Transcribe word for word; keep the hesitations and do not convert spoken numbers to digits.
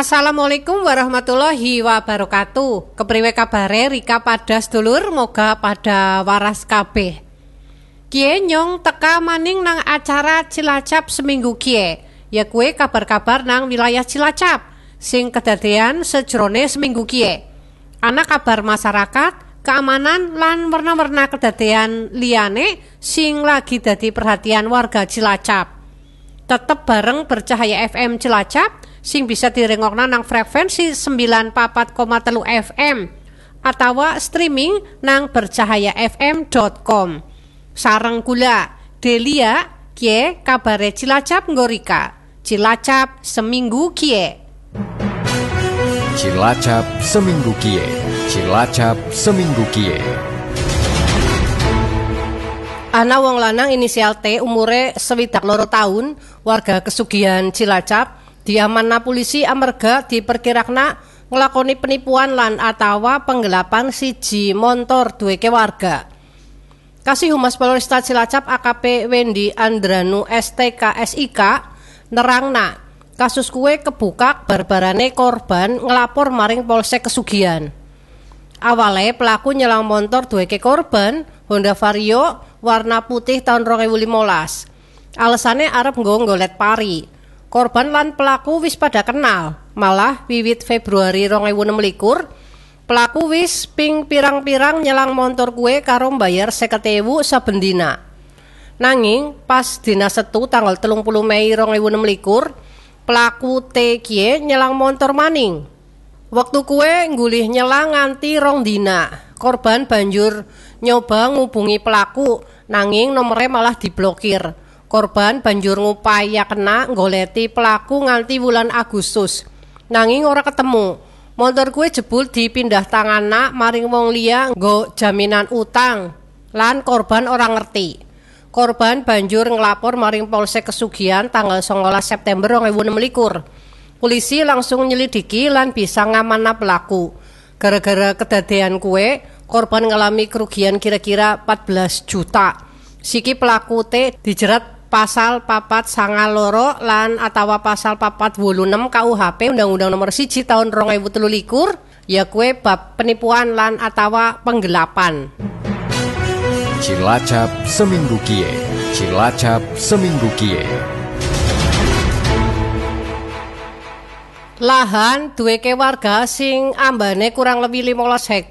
Assalamualaikum warahmatullahi wabarakatuh. Kepriwe kabare Rika pada sedulur, moga pada waras kabeh. Kie nyong teka maning nang acara Cilacap seminggu kie. Ya kue kabar-kabar nang wilayah Cilacap sing kedadean sejrone seminggu kie. Ana kabar masyarakat, keamanan lan warna-warna kedadean liyane sing lagi dadi perhatian warga Cilacap. Tetep bareng Bercahaya F M Cilacap sing bisa direngokna nang frekuensi sembilan papat koma telu F M atau streaming nang bercahaya f m dot com. Sareng kula Delia kie kabare Cilacap ngorika. Cilacap seminggu kie. Cilacap seminggu kie. Cilacap seminggu kie. Ana wong lanang inisial T umure swidak loro tahun, warga Kesugihan Cilacap, diamanna polisi amarga diperkirakna nglakoni penipuan lan atawa penggelapan siji montor duweke warga. Kasih Humas Polresta Cilacap A K P Wendy Andranu S T K S I K nerangna kasus kuwe kebuka barbarane korban ngelapor maring Polsek Kesugihan. Awale pelaku nyelang montor duweke korban Honda Vario warna putih tahun dua ribu lima belas. Alesane arep nggo nggolet pari. Korban lan pelaku wis pada kenal, malah wiwit Februari dua ribu enam belas pelaku wis ping pirang-pirang nyelang montor kue karo mbayar seket ewu saben dina. Nanging pas dina Setu tanggal telung puluh Mei dua ribu enam belas pelaku T kie nyelang montor maning. Waktu kue nggulih nyelang nganti rong dina. Korban banjur nyoba ngubungi pelaku, nanging nomornya malah diblokir. Korban banjur ngupaya kena nggoleti pelaku nganti bulan Agustus, nanging ora ketemu. Montor kue jebul dipindah tanganna maring wong liya nggo jaminan utang, lan korban ora ngerti. Korban banjur ngelapor maring Polsek Kesugihan tanggal songolas September dua ribu enam belas. Polisi langsung nyelidiki lan bisa ngamanna pelaku. Gara-gara kedadean kue, korban ngalami kerugian kira-kira empat belas juta. Siki pelaku T dijerat pasal papat sangal loro lan atawa pasal papat wolu enam K U H P Undang-Undang Nomor siji tahun dua ribu telu likur, ya kue bab penipuan lan atawa penggelapan. Cilacap seminggu kie. Cilacap seminggu kie. Lahan duweke warga sing ambane kurang lebih lima belas hektar